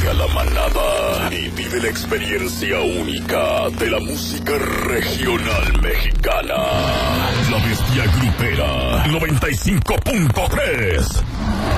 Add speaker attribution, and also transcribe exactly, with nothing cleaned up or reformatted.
Speaker 1: Únete a la manada y vive la experiencia única de la música regional mexicana. La Bestia Grupera noventa y cinco punto tres.